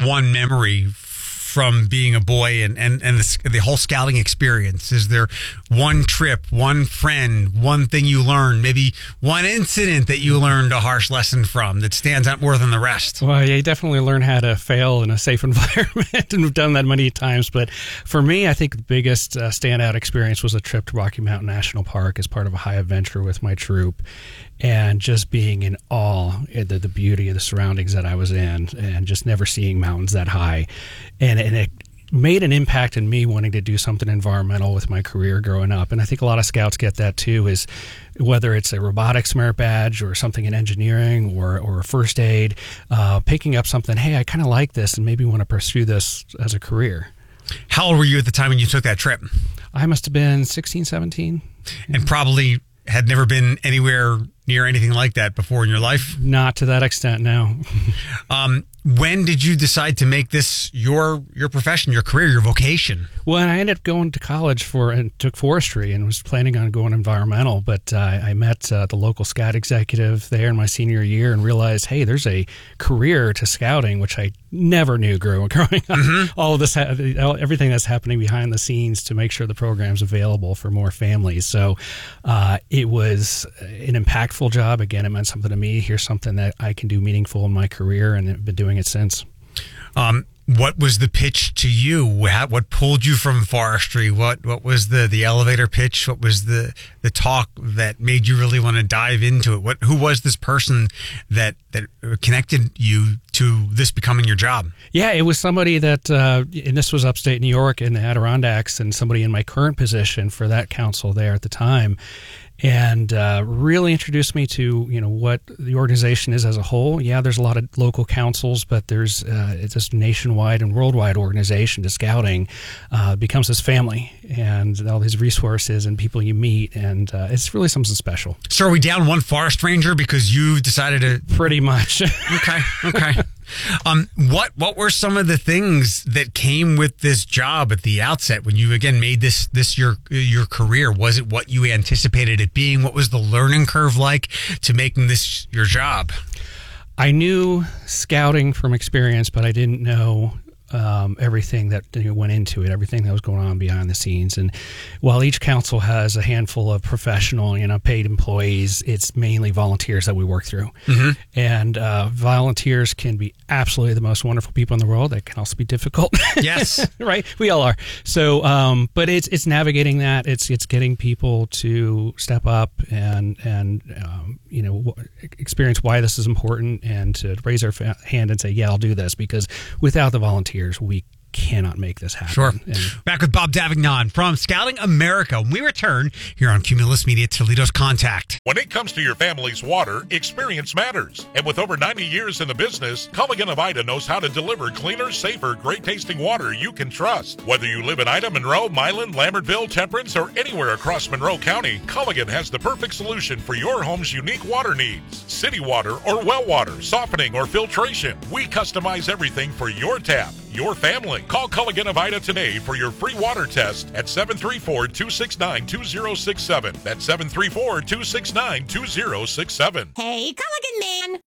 one memory from being a boy and the whole scouting experience? Is there one trip, one friend, one thing you learned, maybe one incident that you learned a harsh lesson from that stands out more than the rest? Well, yeah, you definitely learn how to fail in a safe environment, and we've done that many times. But for me, I think the biggest standout experience was a trip to Rocky Mountain National Park as part of a high adventure with my troop, and just being in awe at the beauty of the surroundings that I was in, and just never seeing mountains that high. And it made an impact in me wanting to do something environmental with my career growing up. And I think a lot of scouts get that too, is whether it's a robotics merit badge or something in engineering or first aid, picking up something, hey, I kind of like this and maybe want to pursue this as a career. How old were you at the time when you took that trip? I must have been 16, 17. And probably had never been anywhere near anything like that before in your life? Not to that extent, no. When did you decide to make this your profession, your career, your vocation? Well, I ended up going to college and took forestry and was planning on going environmental, but I met the local scout executive there in my senior year and realized, hey, there's a career to scouting, which I never knew growing up. Mm-hmm. All of this, everything that's happening behind the scenes to make sure the program's available for more families. So it was an impactful job. Again, it meant something to me. Here's something that I can do meaningful in my career, and I've been doing it since. What was the pitch to you? What pulled you from forestry? What was the elevator pitch? What was the talk that made you really want to dive into it? Who was this person that connected you to this becoming your job? Yeah, it was somebody that, and this was upstate New York in the Adirondacks, and somebody in my current position for that council there at the time. And really introduced me to what the organization is as a whole. Yeah, there's a lot of local councils, but it's this nationwide and worldwide organization to scouting. Becomes this family and all these resources and people you meet, and it's really something special. So are we down one forest ranger because you decided to? Pretty much. Okay. What were some of the things that came with this job at the outset when you again made this your career? Was it what you anticipated it being? What was the learning curve like to making this your job? I knew scouting from experience, but I didn't know everything that went into it, everything that was going on behind the scenes. And while each council has a handful of professional, paid employees, it's mainly volunteers that we work through. Mm-hmm. And volunteers can be absolutely the most wonderful people in the world. They can also be difficult. Yes. Right? We all are. So, but it's navigating that. It's getting people to step up and experience why this is important, and to raise their hand and say, yeah, I'll do this, because without the volunteers, we cannot make this happen. Sure. Back with Bob Davignon from Scouting America. When we return here on Cumulus Media, Toledo's Contact. When it comes to your family's water, experience matters. And with over 90 years in the business, Culligan of Ida knows how to deliver cleaner, safer, great-tasting water you can trust. Whether you live in Ida, Monroe, Milan, Lambertville, Temperance, or anywhere across Monroe County, Culligan has the perfect solution for your home's unique water needs. City water or well water, softening or filtration. We customize everything for your tap, your family. Call Culligan of Ida today for your free water test at 734-269-2067. That's 734-269-2067. Hey, Culligan man!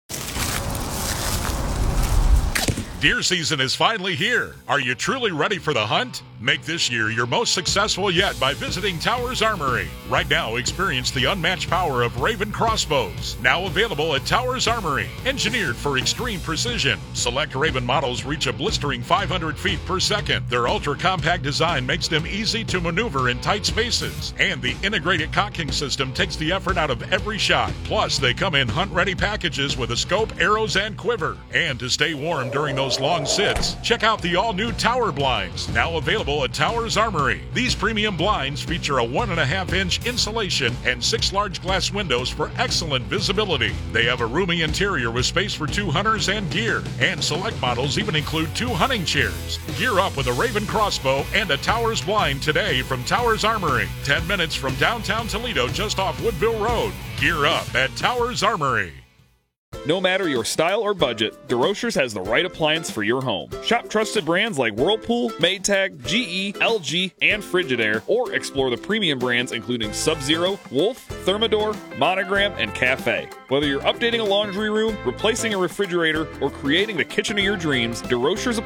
Deer season is finally here. Are you truly ready for the hunt? Make this year your most successful yet by visiting Towers Armory. Right now, experience the unmatched power of Raven crossbows. Now available at Towers Armory. Engineered for extreme precision. Select Raven models reach a blistering 500 feet per second. Their ultra-compact design makes them easy to maneuver in tight spaces. And the integrated cocking system takes the effort out of every shot. Plus, they come in hunt-ready packages with a scope, arrows, and quiver. And to stay warm during those long sits, check out the all-new Tower blinds. Now available at Towers Armory. These premium blinds feature a 1.5-inch insulation and 6 large glass windows for excellent visibility. They have a roomy interior with space for 2 hunters and gear. And select models even include 2 hunting chairs. Gear up with a Raven crossbow and a Towers blind today from Towers Armory. 10 minutes from downtown Toledo, just off Woodville Road. Gear up at Towers Armory. No matter your style or budget, DeRochers has the right appliance for your home. Shop trusted brands like Whirlpool, Maytag, GE, LG, and Frigidaire, or explore the premium brands including Sub-Zero, Wolf, Thermador, Monogram, and Cafe. Whether you're updating a laundry room, replacing a refrigerator, or creating the kitchen of your dreams, DeRochers